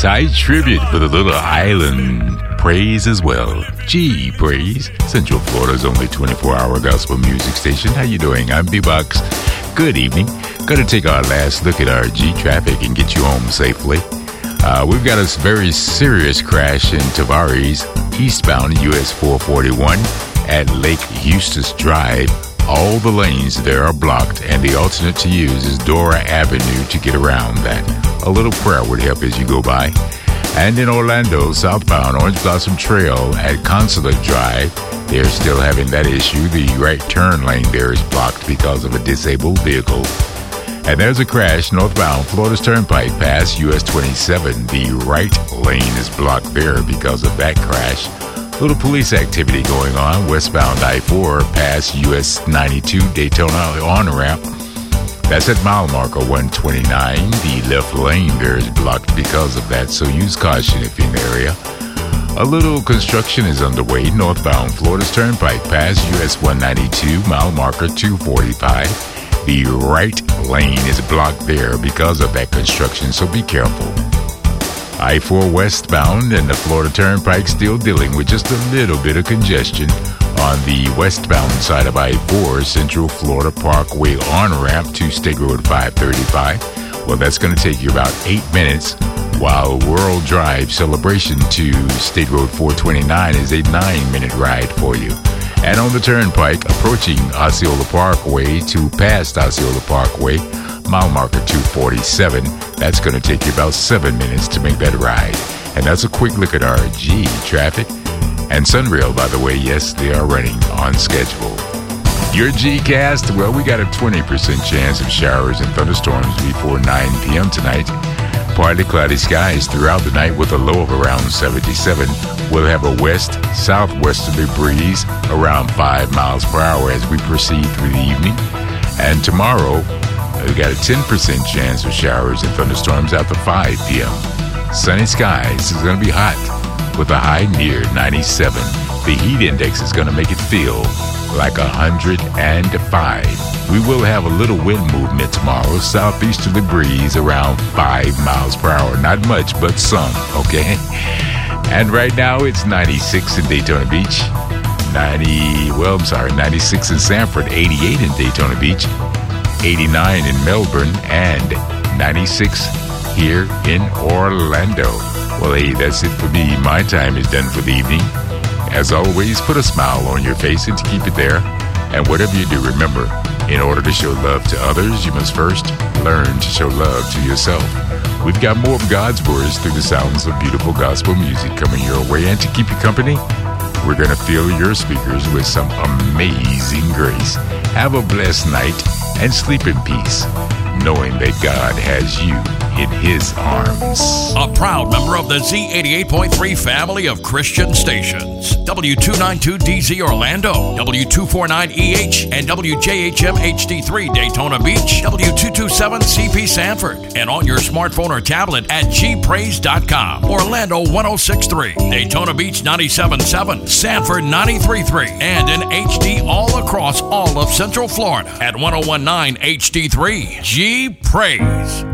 Side tribute with a little island praise as well. G Praise, Central Florida's only 24-hour gospel music station. How you doing? I'm B-Box. Good evening. Gonna take our last look at our G traffic and get you home safely. We've got a very serious crash in Tavares, eastbound US 441 at Lake Eustis Drive. All the lanes there are blocked, and the alternate to use is Dora Avenue to get around that. A little prayer would help as you go by. And in Orlando, southbound Orange Blossom Trail at Consulate Drive, they're still having that issue. The right turn lane there is blocked because of a disabled vehicle. And there's a crash northbound Florida's Turnpike past US 27. The right lane is blocked there because of that crash. Little police activity going on westbound I-4 past US 92 Daytona on-ramp. That's at mile marker 129. The left lane there is blocked because of that, so use caution if you're in the area. A little construction is underway northbound Florida's Turnpike past US 192, mile marker 245. The right lane is blocked there because of that construction, so be careful. I-4 westbound and the Florida Turnpike still dealing with just a little bit of congestion on the westbound side of I-4, Central Florida Parkway on-ramp to State Road 535. Well, that's going to take you about 8 minutes, while World Drive Celebration to State Road 429 is a 9-minute ride for you. And on the Turnpike, approaching Osceola Parkway to past Osceola Parkway, mile marker 247, that's going to take you about 7 minutes to make that ride. And that's a quick look at our G traffic. And Sunrail, by the way, yes, they are running on schedule. Your G-Cast, well, we got a 20% chance of showers and thunderstorms before 9 p.m. tonight. Partly cloudy skies throughout the night with a low of around 77. We'll have a west-southwesterly breeze around 5 miles per hour as we proceed through the evening. And tomorrow, we got a 10% chance of showers and thunderstorms after 5 p.m. Sunny skies. It's going to be hot with a high near 97. The heat index is going to make it feel like 105. We will have a little wind movement tomorrow. Southeasterly breeze around 5 miles per hour. Not much, but some, okay? And right now it's 96 in Daytona Beach. 96 in Sanford, 88 in Daytona Beach, 89 in Melbourne, and 96 here in Orlando. Well, hey, that's it for me. My time is done for the evening. As always, put a smile on your face and to keep it there. And whatever you do, remember, in order to show love to others, you must first learn to show love to yourself. We've got more of God's words through the sounds of beautiful gospel music coming your way. And to keep you company, we're going to fill your speakers with some amazing grace. Have a blessed night and sleep in peace, knowing that God has you in His arms. A proud member of the Z88.3 family of Christian stations. W292DZ Orlando, W249EH, and WJHM HD3 Daytona Beach, W227CP Sanford, and on your smartphone or tablet at gpraise.com. Orlando 106.3, Daytona Beach 97.7, Sanford 93.3, and in HD all across all of Central Florida at 101.9 HD3. G Praise.